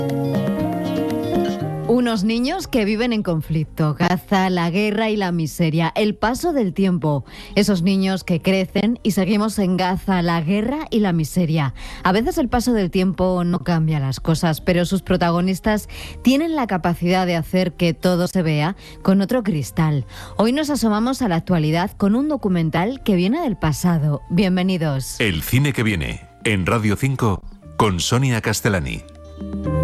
Unos niños que viven en conflicto, Gaza, la guerra y la miseria, el paso del tiempo. Esos niños que crecen y seguimos en Gaza, la guerra y la miseria. A veces el paso del tiempo no cambia las cosas, pero sus protagonistas tienen la capacidad de hacer que todo se vea con otro cristal. Hoy nos asomamos a la actualidad con un documental que viene del pasado. Bienvenidos. El cine que viene, en Radio 5, con Sonia Castellani.